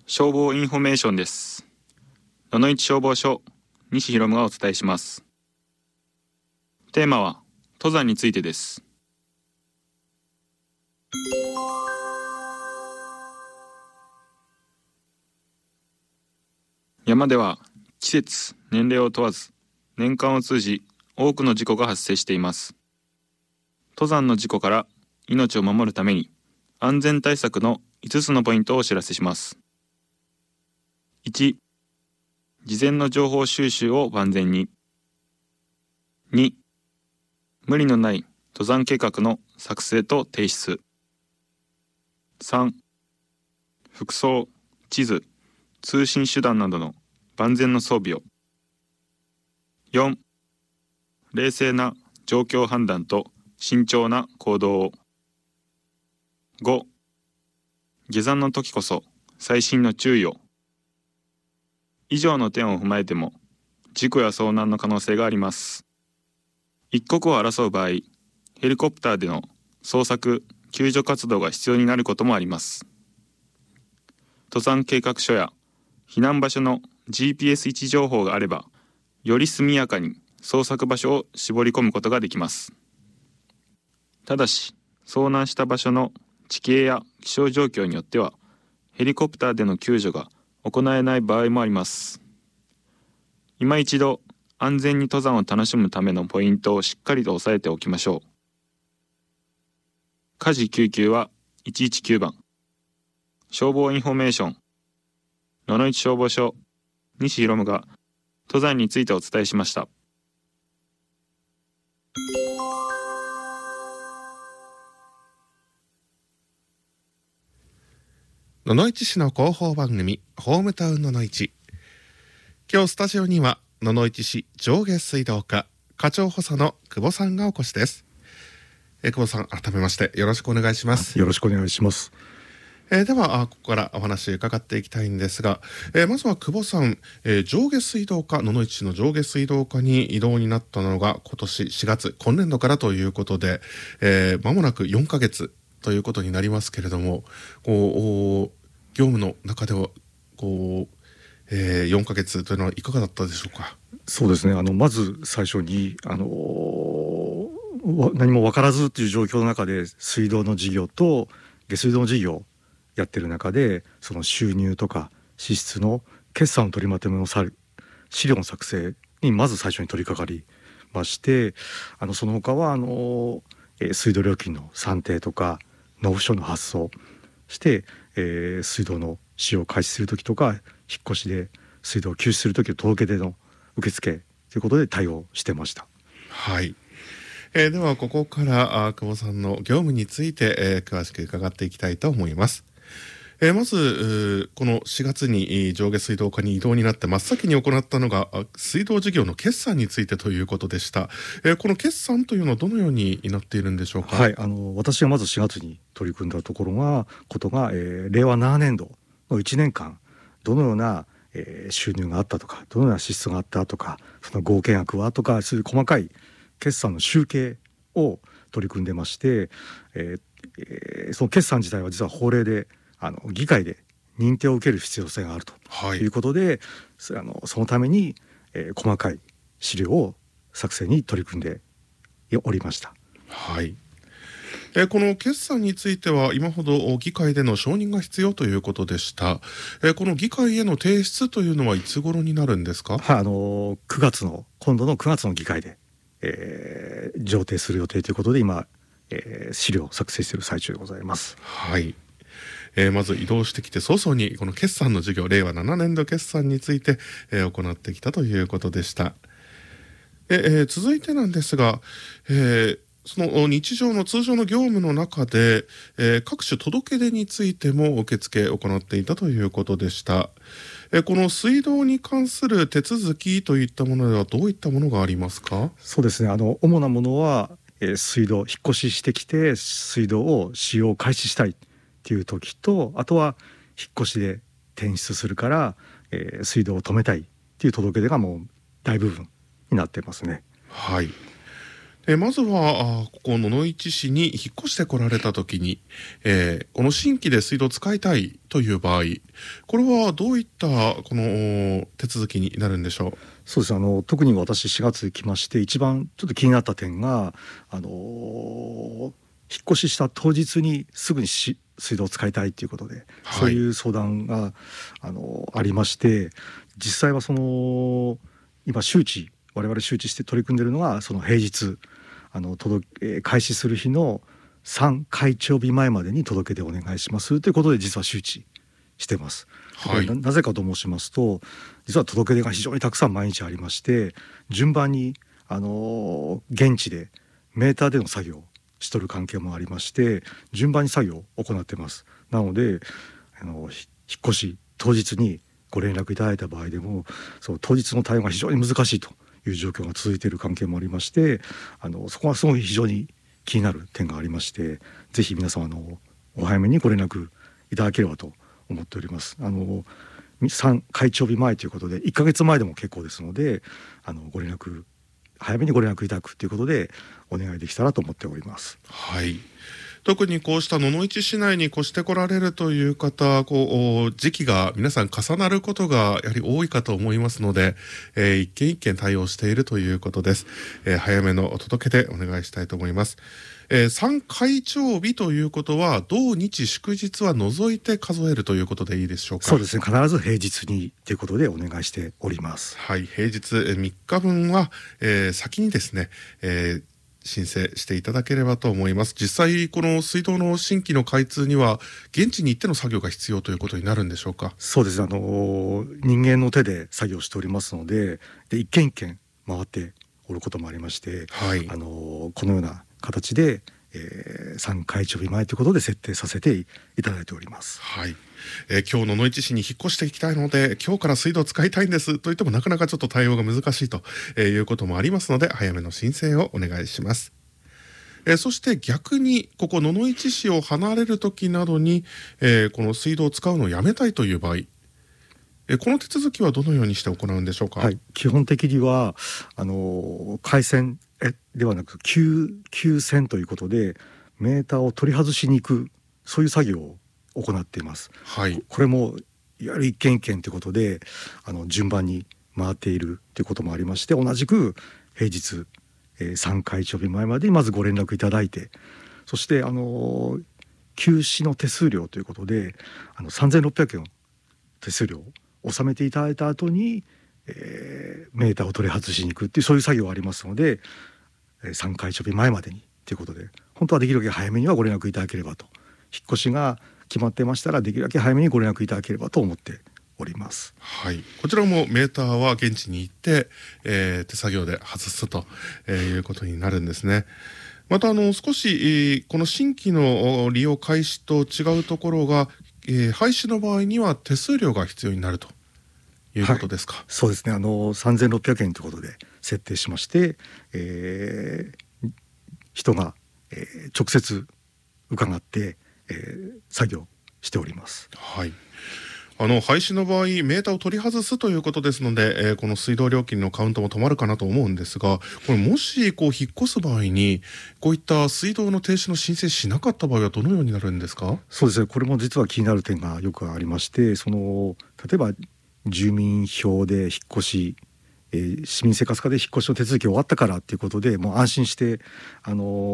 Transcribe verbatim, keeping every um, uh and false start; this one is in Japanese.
消防インフォメーションです。野々市消防署西博がお伝えします。テーマは登山についてです。山では季節、年齢を問わず年間を通じ多くの事故が発生しています。登山の事故から命を守るために安全対策のいつつのポイントをお知らせします。いち、事前の情報収集を万全に。に、無理のない登山計画の作成と提出。さん、服装、地図、通信手段などの万全の装備を。よん、冷静な状況判断と慎重な行動を。ご、下山の時こそ細心の注意を。以上の点を踏まえても事故や遭難の可能性があります。一刻を争う場合、ヘリコプターでの捜索・救助活動が必要になることもあります。登山計画書や避難場所の ジーピーエス 位置情報があれば、より速やかに捜索場所を絞り込むことができます。ただし、遭難した場所の地形や気象状況によっては、ヘリコプターでの救助が行えない場合もあります。今一度、安全に登山を楽しむためのポイントをしっかりと押さえておきましょう。火事救急はいちいちきゅうばん。消防インフォメーション。野々市消防署、西博が登山についてお伝えしました。 野々市市の広報番組ホームタウン野々市。今日スタジオには野々市市上下水道課課長補佐の久保さんがお越しです。え久保さん、改めましてよろしくお願いします。 よろしくお願いします。 えー、ではここからお話伺っていきたいんですが、えー、まずは久保さん、えー、上下水道課野々市市の上下水道課に異動になったのが今年しがつ、今年度からということで、えー、間もなくよんかげつということになりますけれども、こう業務の中ではこう、えー、よんかげつというのはいかがだったでしょうか。 そうですね、あのまず最初に、あのー、何も分からずという状況の中で水道の事業と下水道の事業をやってる中で、その収入とか支出の決算の取りまとめの資料の作成にまず最初に取り掛かりまして、あのその他はあの、えー、水道料金の算定とか納付書の発送して、えー、水道の使用を開始するときとか、引っ越しで水道を休止するときの届け出の受付ということで対応してました。 はい、えー、ではここからあ久保さんの業務について、えー、詳しく伺っていきたいと思います。えー、まずこのしがつに上下水道課に異動になって真っ先に行ったのが水道事業の決算についてということでした。えー、この決算というのはどのようになっているんでしょうか。 はい、あの私がまずしがつに取り組んだところがことが、えー、れいわななねんどのいちねんかんどのような、えー、収入があったとか、どのような支出があったとか、その合計額はとか、そういう細かい決算の集計を取り組んでまして、えーえー、その決算自体は実は法令であの議会で認定を受ける必要性があるということで、はい、あのそのために、えー、細かい資料を作成に取り組んでおりました。 はい、えー、この決算については今ほど議会での承認が必要ということでした。えー、この議会への提出というのはいつ頃になるんですか。 はい、あのくがつの今度のくがつの議会で、えー、上呈する予定ということで今、えー、資料を作成している最中でございます。 はい、えー、まず移動してきて早々にこの決算の事業、れいわななねんど決算について、えー、行ってきたということでした。えー、続いてなんですが、えー、その日常の通常の業務の中で、えー、各種届け出についても受付を行っていたということでした。えー、この水道に関する手続きといったものではどういったものがありますか。 そうですね、あの主なものは、えー、水道引っ越ししてきて水道を使用開始したいっていう時と、あとは引っ越しで転出するから、えー、水道を止めたいっていう届け出がもう大部分になってますね。 はい、 えーまずはあここ野々市市に引っ越してこられた時に、えーこの新規で水道を使いたいという場合、これはどういったこの手続きになるんでしょう？ そうですね、あの特に私しがつに来まして一番ちょっと気になった点が、あのー引っ越しした当日にすぐにし水道を使いたいということで、 はい、 そういう相談が、あのーありまして、実際はその今周知我々周知して取り組んでいるのがその平日あの届け、えー開始する日のさん開帳日前までに届け出お願いしますということで実は周知してます。 はい、 な, なぜかと申しますと、実は届け出が非常にたくさん毎日ありまして、順番に、あのー現地でメーターでの作業をしとる関係もありまして、順番に作業を行っています。なので、あのひ引っ越し当日にご連絡いただいた場合でも、その当日の対応が非常に難しいという状況が続いている関係もありまして、あのそこはすごい非常に気になる点がありまして、ぜひ皆様のお早めにご連絡いただければと思っております。あのさん開帳日前ということでいっかげつまえでも結構ですので、あのご連絡早めにご連絡いただくということでお願いできたらと思っております。 はい、特にこうした野々市市内に越してこられるという方、こう時期が皆さん重なることがやはり多いかと思いますので、えー一件一件対応しているということです。えー早めのお届けでお願いしたいと思います。えー、さん開帳日ということは土日祝日は除いて数えるということでいいでしょうか？ そうですね、必ず平日にということでお願いしております。 はい、平日えーみっかぶんは、えー先にですね、えー申請していただければと思います。実際この水道の新規の開通には現地に行っての作業が必要ということになるんでしょうか？ そうですね、あの人間の手で作業しておりますので、で一軒一軒回っておることもありまして、 はい、 あのこのような形で、えー、さん開帳日前ということで設定させていただいております。 はい、えー今日野々市市に引っ越していきたいので今日から水道を使いたいんですと言ってもなかなかちょっと対応が難しいということもありますので、早めの申請をお願いします。えーそして逆にここ野々市市を離れる時などに、えーこの水道を使うのをやめたいという場合、えーこの手続きはどのようにして行うんでしょうか？ はい、基本的にはあの回線えではなく給給線ということでメーターを取り外しに行く、そういう作業を行っています。 はい、 これもいわゆる一件一件ということであの順番に回っているということもありまして、同じく平日、えー、さん開帳日前までにまずご連絡いただいて、そしてあの休止の手数料ということであのさんぜんろっぴゃくえん手数料を納めていただいた後に、えーメーターを取り外しに行くっていうそういう作業がありますので、えーさん開帳日前までにということで、本当はできるだけ早めにはご連絡いただければと、引っ越しが決まってましたらできるだけ早めにご連絡いただければと思っております。 はい、こちらもメーターは現地に行って、えー手作業で外すと、えーいうことになるんですね。またあの少し、えーこの新規のお利用開始と違うところが、えー廃止の場合には手数料が必要になるということですか？ そうですね、あのさんぜんろっぴゃくえんということで設定しまして、えー人が、えー直接伺って、えー作業しております。 はい、あの廃止の場合メーターを取り外すということですので、えーこの水道料金のカウントも止まるかなと思うんですが、これもしこう引っ越す場合にこういった水道の停止の申請しなかった場合はどのようになるんですか？ そうですね、これも実は気になる点がよくありまして、その例えば住民票で引っ越し、えー市民生活課で引っ越しの手続き終わったからっていうことでもう安心してあの